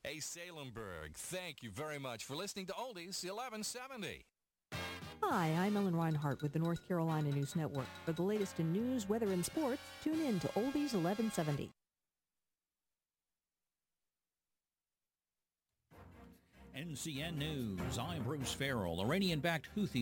Hey, Salemberg, thank you very much for listening to Oldies 1170. Hi, I'm Ellen Reinhart with the North Carolina News Network. For the latest in news, weather, and sports, tune in to Oldies 1170. NCN News, I'm Bruce Farrell. Iranian-backed Houthi